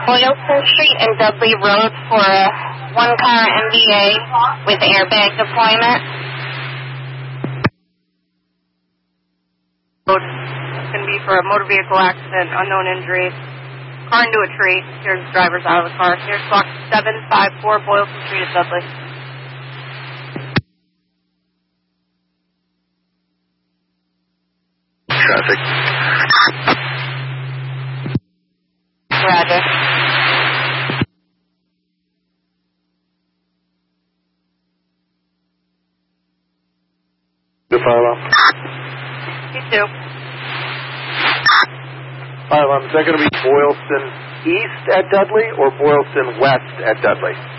Boylston Street and Dudley Road for a one-car MVA with airbag deployment. It's going to be for a motor vehicle accident, unknown injury. Car into a tree. Here's the driver's out of the car. Here's block 754 Boylston Street at Dudley. Traffic. Roger. Good fire alarm. You too. Fire alarm, is that going to be Boylston East at Dudley or Boylston West at Dudley?